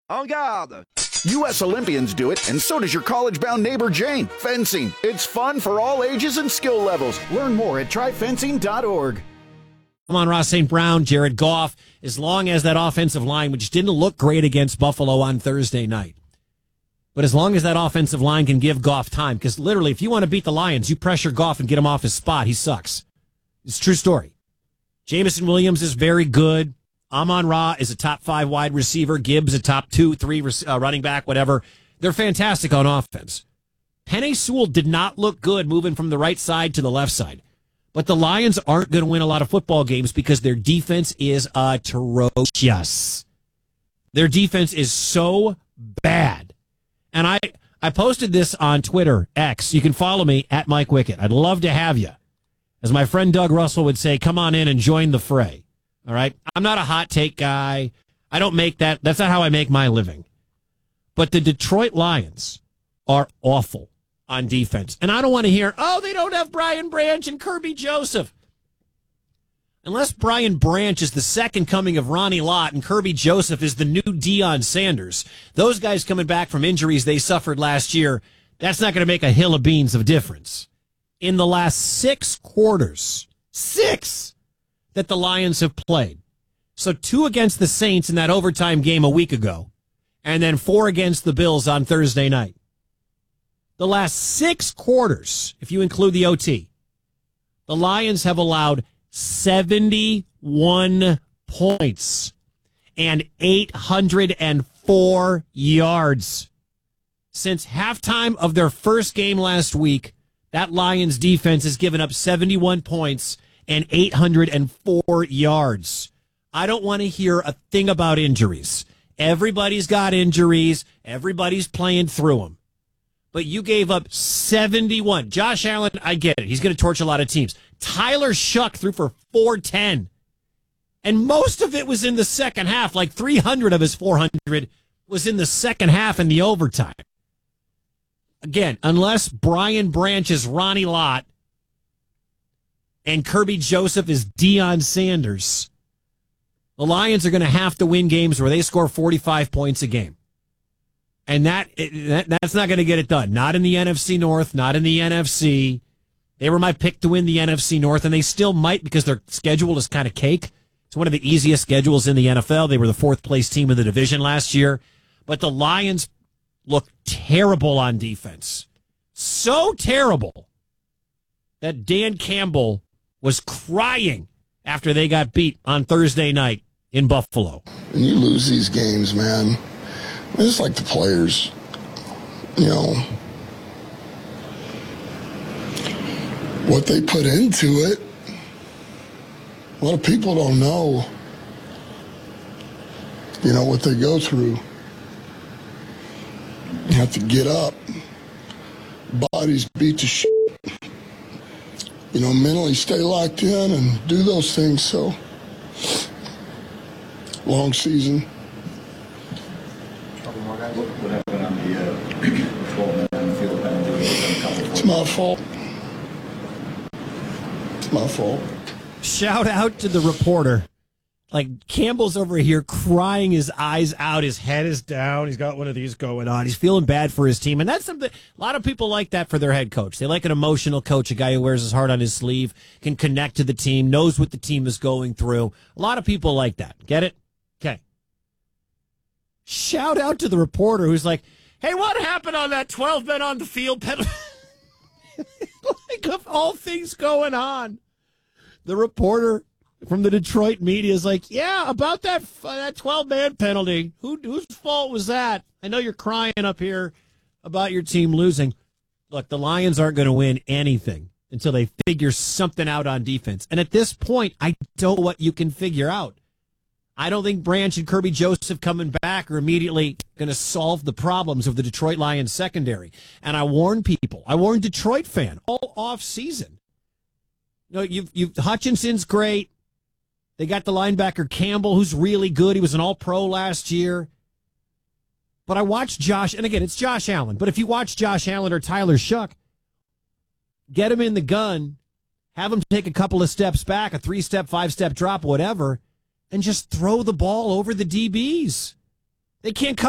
En garde! U.S. Olympians do it, and so does your college-bound neighbor Jane. Fencing. It's fun for all ages and skill levels. Learn more at tryfencing.org. Amon-Ra St. Brown, Jared Goff, as long as that offensive line, which didn't look great against Buffalo on Thursday night, but as long as that offensive line can give Goff time, because literally, if you want to beat the Lions, you pressure Goff and get him off his spot. He sucks. It's a true story. Jamison Williams is very good. Amon-Ra is a top 5 wide receiver. Gibbs a top 2, 3 running back, whatever. They're fantastic on offense. Penei Sewell did not look good moving from the right side to the left side. But the Lions aren't going to win a lot of football games because their defense is atrocious. Their defense is so bad. And I posted this on Twitter, X. You can follow me at Mike Wickett. I'd love to have you. As my friend Doug Russell would say, come on in and join the fray. All right? I'm not a hot take guy. I don't make that. That's not how I make my living. But the Detroit Lions are awful on defense. And I don't want to hear, oh, they don't have Brian Branch and Kirby Joseph. Unless Brian Branch is the second coming of Ronnie Lott and Kirby Joseph is the new Deion Sanders, those guys coming back from injuries they suffered last year, that's not going to make a hill of beans of difference. In the last 6 quarters, 6 that the Lions have played. So 2 against the Saints in that overtime game a week ago, and then 4 against the Bills on Thursday night. The last 6 quarters, if you include the OT, the Lions have allowed 71 points and 804 yards. Since halftime of their first game last week, that Lions defense has given up 71 points and 804 yards. I don't want to hear a thing about injuries. Everybody's got injuries. Everybody's playing through them. But you gave up 71. Josh Allen, I get it. He's going to torch a lot of teams. Tyler Shuck threw for 410. And most of it was in the second half. Like 300 of his 400 was in the second half in the overtime. Again, unless Brian Branch is Ronnie Lott and Kirby Joseph is Deion Sanders, the Lions are going to have to win games where they score 45 points a game. And that's not going to get it done. Not in the NFC North, not in the NFC. They were my pick to win the NFC North, and they still might because their schedule is kind of cake. It's one of the easiest schedules in the NFL. They were the 4th-place team in the division last year. But the Lions look terrible on defense. So terrible that Dan Campbell was crying after they got beat on Thursday night in Buffalo. When you lose these games, man, it's like the players, what they put into it. A lot of people don't know, what they go through. You have to get up. Bodies beat to shit. Mentally stay locked in and do those things. So, long season. It's my fault. It's my fault. Shout out to the reporter. Like, Campbell's over here crying his eyes out. His head is down. He's got one of these going on. He's feeling bad for his team. And that's something, a lot of people like that for their head coach. They like an emotional coach, a guy who wears his heart on his sleeve, can connect to the team, knows what the team is going through. A lot of people like that. Get it? Okay. Shout out to the reporter who's like, hey, what happened on that 12 men on the field penalty? Like, of all things going on, the reporter from the Detroit media is like, yeah, about that 12-man penalty. Whose fault was that? I know you're crying up here about your team losing. Look, the Lions aren't going to win anything until they figure something out on defense. And at this point, I don't know what you can figure out. I don't think Branch and Kirby Joseph coming back are immediately going to solve the problems of the Detroit Lions secondary. And I warn people, I warn Detroit fan all off season. You've Hutchinson's great. They got the linebacker Campbell, who's really good. He was an all-pro last year. But I watched Josh, and again, it's Josh Allen. But if you watch Josh Allen or Tyler Shuck, get him in the gun, have him take a couple of steps back, a 3-step, 5-step drop, whatever, and just throw the ball over the DBs. They can't